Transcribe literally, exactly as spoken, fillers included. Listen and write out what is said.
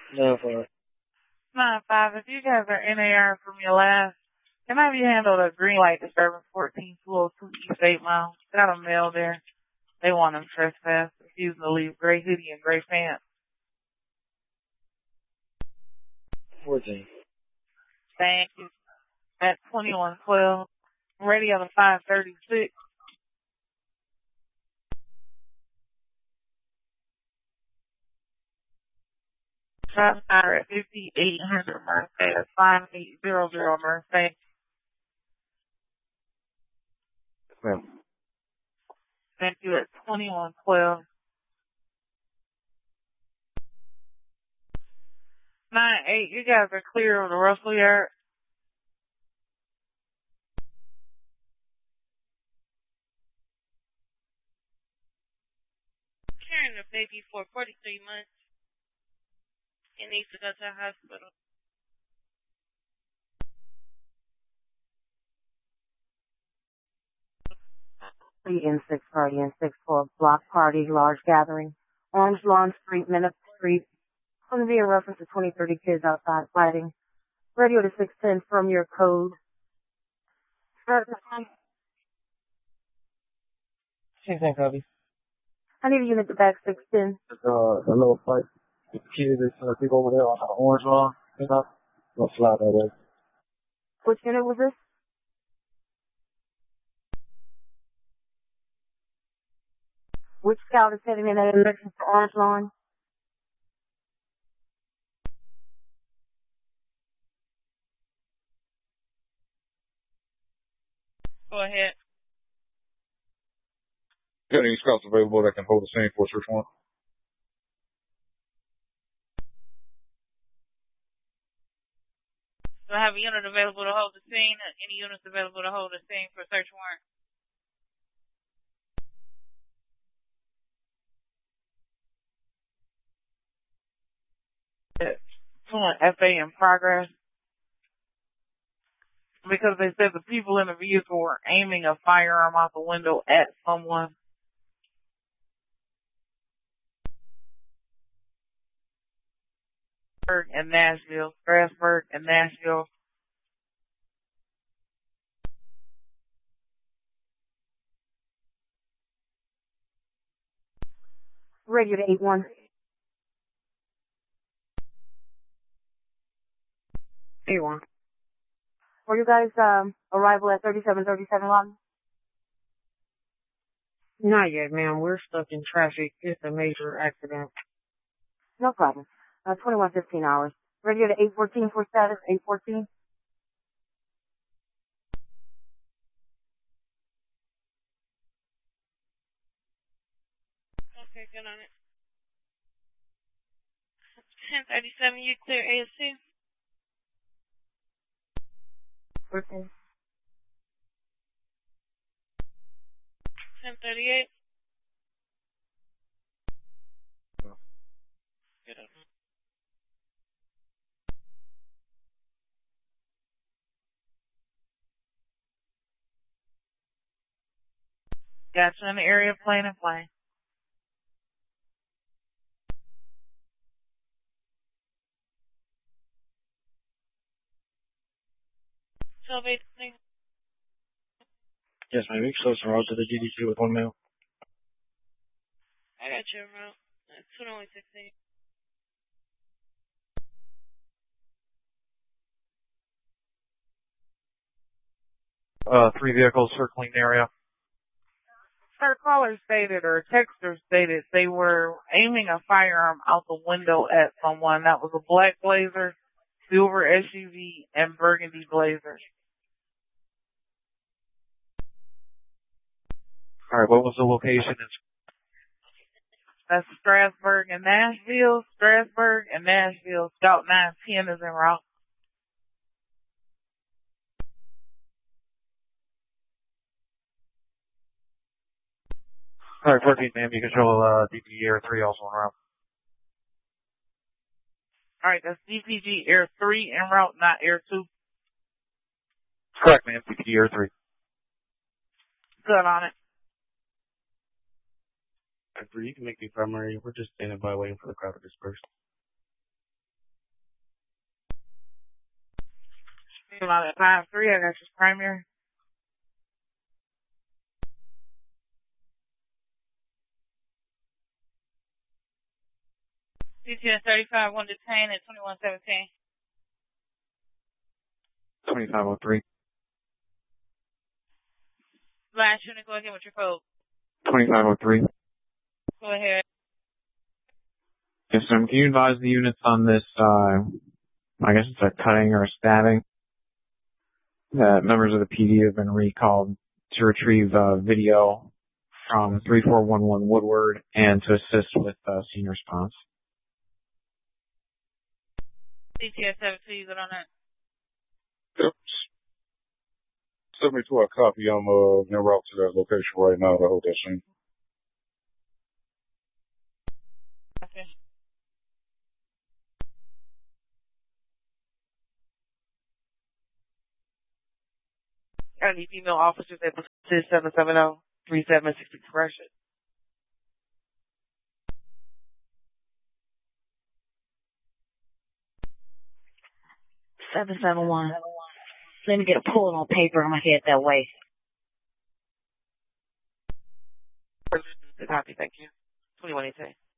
No, for Nine five. If you guys are N A R from your last, can I have you handle a green light disturbance fourteen two oh two East eight Mile? Got a male there. They want him trespass, refusing to leave gray hoodie and gray pants. fourteen. Thank you. At twenty-one twelve. Ready on the five thirty-six. Traffic matter at fifty-eight hundred Murphy. That's five eight zero zero Murphy. Ma'am. Thank you at twenty-one twelve. nine eight, you guys are clear of the Russell Yard. Carrying a baby for forty-three months. He needs to go to the hospital. N six party, N six four block party, large gathering. Orange Lawn Street, Minute Street. Going to be a reference to twenty, thirty kids outside fighting. Radio to six ten from your code. six ten copy. I need a unit to back six ten. It's uh, a little fight. The kid is uh, big over there on the orange lawn. You know? Don't fly that way. Which unit was this? Which scout is heading in that direction for Orange Lawn? Go ahead. Got any scouts available that can hold the same for search warrant? Do I have a unit available to hold the scene? Any units available to hold the scene for search warrant? Doing F A in progress. Because they said the people in the vehicle were aiming a firearm out the window at someone. And Nashville, Strasburg and Nashville. Radio to eight one. eight one. Were you guys um arrival at thirty-seven thirty-seven Lawton? Not yet, ma'am. We're stuck in traffic. It's a major accident. No problem. Uh, twenty-one fifteen hours. Radio to eight fourteen for status, eight fourteen. Okay, good on it. ten thirty-seven, you clear A S C? Okay. ten thirty-eight. Good on it. Gotcha in the area, plane and plane. twelve eighteen. Yes, ma'am. You can close some road to the G D C with one male. I got your route. It's twenty-one sixteen. Uh, three vehicles circling the area. Sir, caller stated or texter stated they were aiming a firearm out the window at someone. That was a black Blazer, silver S U V, and burgundy Blazer. All right, what was the location? That's Strasburg and Nashville, Strasburg and Nashville. Scout nine ten is en route. All right, fourteen, ma'am. You control uh, D P G Air three also en route. All right, that's D P G Air three en route, not Air two. Correct, ma'am. D P G Air three. Good on it. Air three, you can make me primary. We're just standing by waiting for the crowd to disperse. You know, at five three, I got your primary. C T S thirty-five, one detained at twenty-one seventeen. twenty-five oh three. Last unit, go ahead with your code. twenty-five oh three. Go ahead. Yes, ma'am. Can you advise the units on this, uh, I guess it's a cutting or a stabbing? That members of the P D have been recalled to retrieve uh, video from three four one one Woodward and to assist with uh, scene response. C T S seventy-two, you good on that? Yep. Send me to a copy. I'm uh, en route to that location right now to hold that scene. Okay. Got any female officers at the seven seven zero, three seven six expression? seven seven one. Let me get a pull on paper. I'm going to head that way. Copy, thank you. twenty-one eighteen.